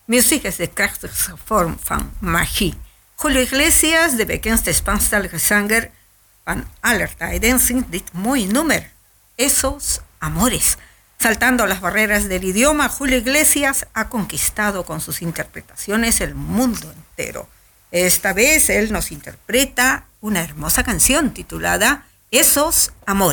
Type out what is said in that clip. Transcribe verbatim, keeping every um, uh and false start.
Music is de krachtigste vorm van magie. Julio Iglesias, de bekendste Spaanstalige zanger van aller tijden, zingt dit mooie nummer, Esos Amores. Saltando las barreras del idioma, Julio Iglesias ha conquistado con sus interpretaciones el mundo entero. Esta vez él nos interpreta una hermosa canción titulada Esos Amores.